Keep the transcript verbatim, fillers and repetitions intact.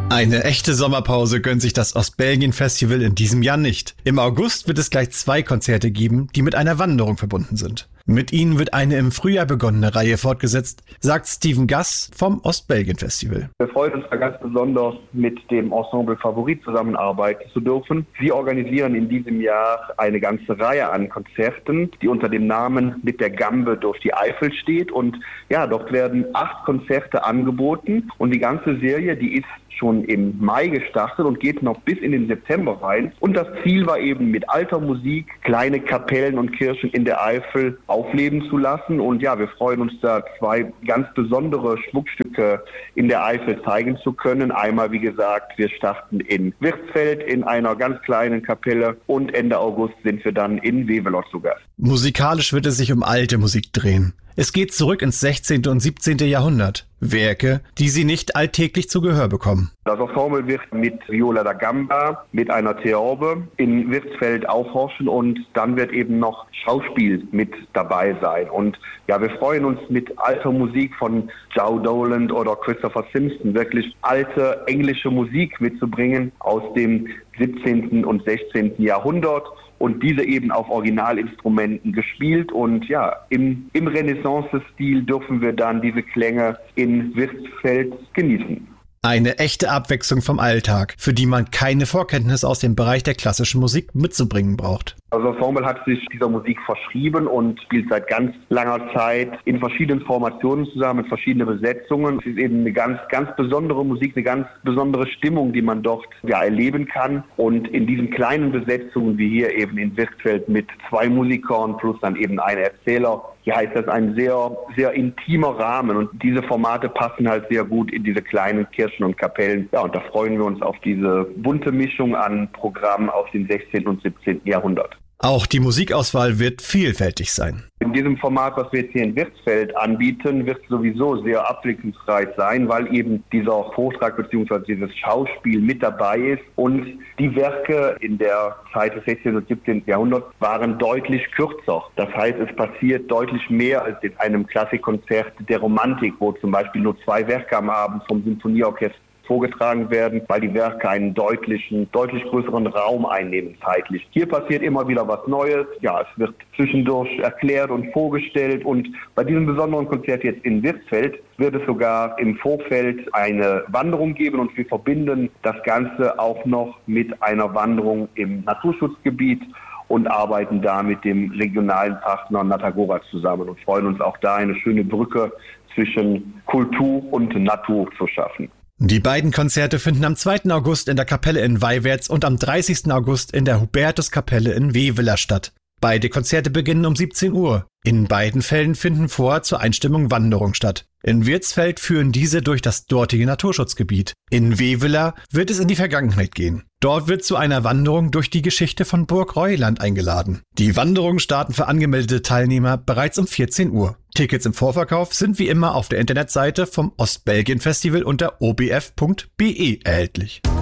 Eine echte Sommerpause gönnt sich das Ostbelgien-Festival in diesem Jahr nicht. Im August wird es gleich zwei Konzerte geben, die mit einer Wanderung verbunden sind. Mit ihnen wird eine im Frühjahr begonnene Reihe fortgesetzt, sagt Steven Gass vom Ostbelgien-Festival. Wir freuen uns da ganz besonders, mit dem Ensemble Favorit zusammenarbeiten zu dürfen. Sie organisieren in diesem Jahr eine ganze Reihe an Konzerten, die unter dem Namen Mit der Gambe durch die Eifel steht. Und ja, dort werden acht Konzerte angeboten und die ganze Serie, die ist schon im Mai gestartet und geht noch bis in den September rein. Und das Ziel war eben, mit alter Musik kleine Kapellen und Kirchen in der Eifel aufleben zu lassen. Und ja, wir freuen uns da, zwei ganz besondere Schmuckstücke in der Eifel zeigen zu können. Einmal, wie gesagt, wir starten in Wirtsfeld in einer ganz kleinen Kapelle und Ende August sind wir dann in Wevelot zu Gast. Musikalisch wird es sich um alte Musik drehen. Es geht zurück ins sechzehnte und siebzehnte Jahrhundert. Werke, die sie nicht alltäglich zu Gehör bekommen. Das Ensemble wird mit Viola da Gamba, mit einer Theorbe in Wirtsfeld aufhorchen und dann wird eben noch Schauspiel mit dabei sein. Und ja, wir freuen uns mit alter Musik von Joe Dolan oder Christopher Simpson, wirklich alte englische Musik mitzubringen aus dem siebzehnten und sechzehnten Jahrhundert. Und diese eben auf Originalinstrumenten gespielt. Und ja, im, im Renaissance-Stil dürfen wir dann diese Klänge in Wirtsfeld genießen. Eine echte Abwechslung vom Alltag, für die man keine Vorkenntnis aus dem Bereich der klassischen Musik mitzubringen braucht. Das Ensemble hat sich dieser Musik verschrieben und spielt seit ganz langer Zeit in verschiedenen Formationen zusammen, mit verschiedenen Besetzungen. Es ist eben eine ganz, ganz besondere Musik, eine ganz besondere Stimmung, die man dort ja erleben kann. Und in diesen kleinen Besetzungen, wie hier eben in Wirtsfeld mit zwei Musikern plus dann eben ein Erzähler, ja, ist das ein sehr, sehr intimer Rahmen. Und diese Formate passen halt sehr gut in diese kleinen Kirchen und Kapellen. Ja, und da freuen wir uns auf diese bunte Mischung an Programmen aus dem sechzehnten und siebzehnten Jahrhundert. Auch die Musikauswahl wird vielfältig sein. In diesem Format, was wir jetzt hier in Wirtsfeld anbieten, wird sowieso sehr abwechslungsreich sein, weil eben dieser Vortrag bzw. dieses Schauspiel mit dabei ist. Und die Werke in der Zeit des sechzehnten und siebzehnten Jahrhunderts waren deutlich kürzer. Das heißt, es passiert deutlich mehr als in einem Klassikkonzert der Romantik, wo zum Beispiel nur zwei Werke am Abend vom Symphonieorchester vorgetragen werden, weil die Werke einen deutlichen, deutlich größeren Raum einnehmen zeitlich. Hier passiert immer wieder was Neues. Ja, es wird zwischendurch erklärt und vorgestellt und bei diesem besonderen Konzert jetzt in Wirtsfeld wird es sogar im Vorfeld eine Wanderung geben und wir verbinden das Ganze auch noch mit einer Wanderung im Naturschutzgebiet und arbeiten da mit dem regionalen Partner Natagora zusammen und freuen uns auch da eine schöne Brücke zwischen Kultur und Natur zu schaffen. Die beiden Konzerte finden am zweiten August in der Kapelle in Weiwärts und am dreißigsten August in der Hubertuskapelle in Weveler statt. Beide Konzerte beginnen um siebzehn Uhr. In beiden Fällen finden vorher zur Einstimmung Wanderungen statt. In Wirtsfeld führen diese durch das dortige Naturschutzgebiet. In Weveler wird es in die Vergangenheit gehen. Dort wird zu einer Wanderung durch die Geschichte von Burg Reuland eingeladen. Die Wanderungen starten für angemeldete Teilnehmer bereits um vierzehn Uhr. Tickets im Vorverkauf sind wie immer auf der Internetseite vom Ostbelgien Festival unter o b f punkt b e erhältlich.